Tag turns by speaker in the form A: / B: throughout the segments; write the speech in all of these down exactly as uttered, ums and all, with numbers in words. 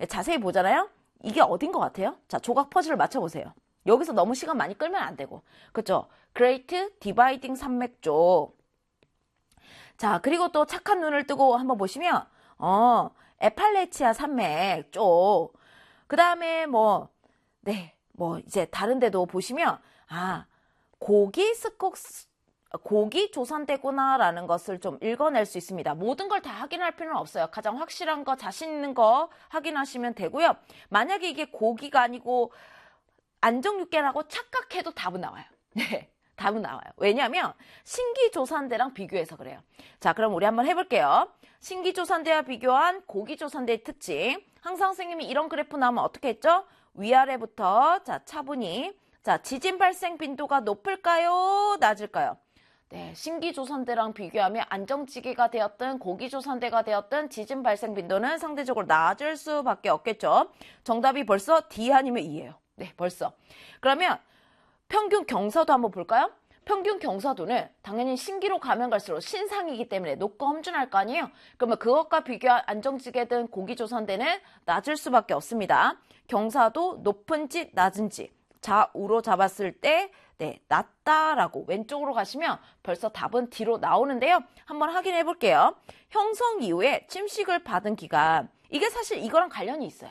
A: 자세히 보잖아요. 이게 어딘 것 같아요? 자, 조각 퍼즐을 맞춰보세요. 여기서 너무 시간 많이 끌면 안 되고. 그쵸? Great Dividing 산맥 쪽. 자, 그리고 또 착한 눈을 뜨고 한번 보시면, 어, 에팔레치아 산맥 쪽. 그 다음에 뭐, 네, 뭐, 이제 다른 데도 보시면, 아, 고기 스콕, 고기 조선대구나라는 것을 좀 읽어낼 수 있습니다. 모든 걸 다 확인할 필요는 없어요. 가장 확실한 거, 자신 있는 거 확인하시면 되고요. 만약에 이게 고기가 아니고 안정육개라고 착각해도 답은 나와요. 네, 답은 나와요. 왜냐하면 신기조선대랑 비교해서 그래요. 자, 그럼 우리 한번 해볼게요. 신기조선대와 비교한 고기조선대의 특징. 항상 선생님이 이런 그래프 나오면 어떻게 했죠? 위아래부터 자 차분히 자 지진 발생 빈도가 높을까요? 낮을까요? 네, 신기조선대랑 비교하면 안정지기가 되었든 고기조선대가 되었든 지진 발생 빈도는 상대적으로 낮을 수밖에 없겠죠. 정답이 벌써 D 아니면 E예요. 네, 벌써. 그러면 평균 경사도 한번 볼까요? 평균 경사도는 당연히 신기로 가면 갈수록 신상이기 때문에 높고 험준할 거 아니에요? 그러면 그것과 비교한 안정지게든 고기조선대는 낮을 수밖에 없습니다. 경사도 높은지 낮은지 좌우로 잡았을 때 네, 낮다라고 왼쪽으로 가시면 벌써 답은 D로 나오는데요. 한번 확인해 볼게요. 형성 이후에 침식을 받은 기간, 이게 사실 이거랑 관련이 있어요.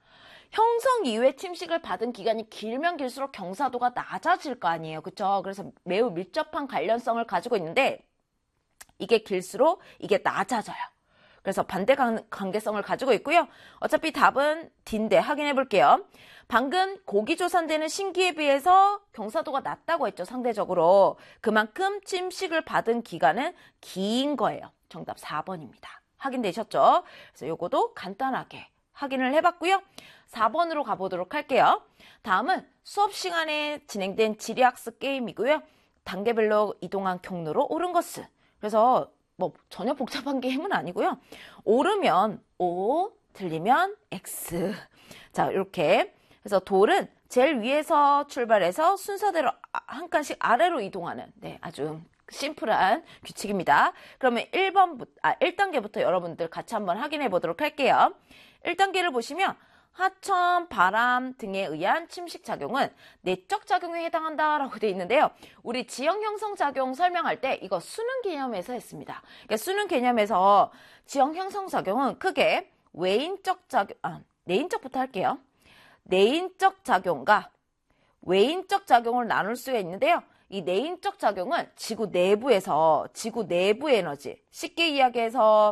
A: 형성 이후에 침식을 받은 기간이 길면 길수록 경사도가 낮아질 거 아니에요. 그쵸? 그래서 매우 밀접한 관련성을 가지고 있는데 이게 길수록 이게 낮아져요. 그래서 반대 관계성을 가지고 있고요. 어차피 답은 D인데 확인해 볼게요. 방금 고기조선대는 신기에 비해서 경사도가 낮다고 했죠. 상대적으로. 그만큼 침식을 받은 기간은 긴 거예요. 정답 사 번입니다. 확인되셨죠? 그래서 요거도 간단하게 확인을 해봤고요. 사 번으로 가보도록 할게요. 다음은 수업 시간에 진행된 지리학습 게임이고요. 단계별로 이동한 경로로 옳은 것을. 그래서 뭐 전혀 복잡한 게임은 아니고요. 옳으면 O, 틀리면 X. 자, 이렇게. 그래서 돌은 제일 위에서 출발해서 순서대로 한 칸씩 아래로 이동하는 네, 아주 심플한 규칙입니다. 그러면 일 번부터, 아, 일 단계부터 여러분들 같이 한번 확인해 보도록 할게요. 일 단계를 보시면 하천, 바람 등에 의한 침식작용은 내적 작용에 해당한다라고 되어 있는데요. 우리 지형 형성 작용 설명할 때 이거 수능 개념에서 했습니다. 그러니까 수능 개념에서 지형 형성 작용은 크게 외인적 작용, 아, 내인적부터 할게요. 내인적 작용과 외인적 작용을 나눌 수가 있는데요. 이 내인적 작용은 지구 내부에서 지구 내부 에너지, 쉽게 이야기해서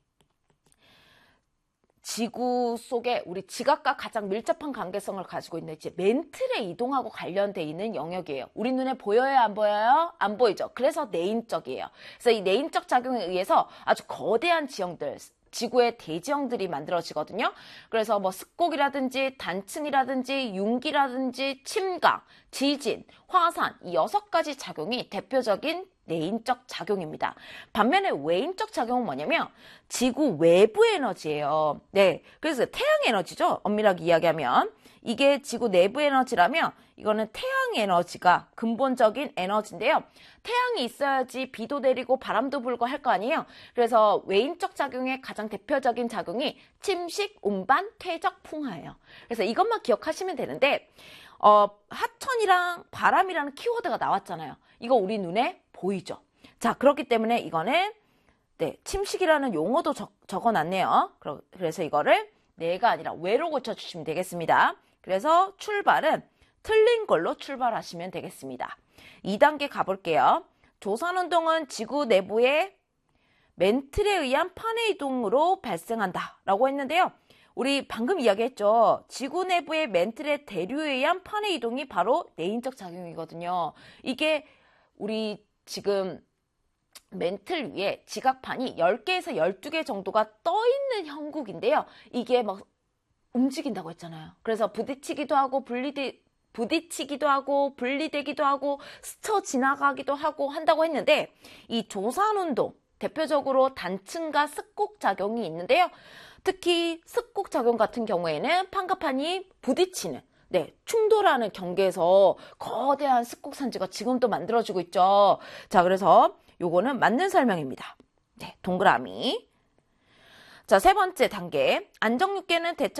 A: 지구 속에 우리 지각과 가장 밀접한 관계성을 가지고 있는 이제 멘틀에 이동하고 관련돼 있는 영역이에요. 우리 눈에 보여요, 안 보여요? 안 보이죠. 그래서 내인적이에요. 그래서 이 내인적 작용에 의해서 아주 거대한 지형들, 지구의 대지형들이 만들어지거든요. 그래서 뭐 습곡이라든지 단층이라든지 융기라든지 침강, 지진, 화산 이 여섯 가지 작용이 대표적인 내인적 작용입니다. 반면에 외인적 작용은 뭐냐면 지구 외부 에너지예요. 네, 그래서 태양 에너지죠. 엄밀하게 이야기하면 이게 지구 내부 에너지라면 이거는 태양 에너지가 근본적인 에너지인데요. 태양이 있어야지 비도 내리고 바람도 불고 할 거 아니에요. 그래서 외인적 작용의 가장 대표적인 작용이 침식, 운반, 퇴적, 풍화예요. 그래서 이것만 기억하시면 되는데 어, 하천이랑 바람이라는 키워드가 나왔잖아요. 이거 우리 눈에 보이죠. 자, 그렇기 때문에 이거는 네, 침식이라는 용어도 적, 적어놨네요. 그래서 이거를 내가 아니라 외로 고쳐주시면 되겠습니다. 그래서 출발은 틀린 걸로 출발하시면 되겠습니다. 이 단계 가볼게요. 조선운동은 지구 내부의 멘틀에 의한 판의 이동으로 발생한다 라고 했는데요. 우리 방금 이야기했죠. 지구 내부의 멘틀의 대류에 의한 판의 이동이 바로 내인적 작용이거든요. 이게 우리 지금 멘틀 위에 지각판이 열 개에서 열두 개 정도가 떠있는 형국인데요. 이게 막 움직인다고 했잖아요. 그래서 부딪히기도 하고 분리되, 부딪히기도 하고 분리되기도 하고 스쳐 지나가기도 하고 한다고 했는데 이 조산운동 대표적으로 단층과 습곡 작용이 있는데요. 특히 습곡 작용 같은 경우에는 판가판이 부딪히는 네, 충돌하는 경계에서 거대한 습곡 산지가 지금도 만들어지고 있죠. 자, 그래서 요거는 맞는 설명입니다. 네, 동그라미. 자, 세 번째 단계. 안정육개는 대체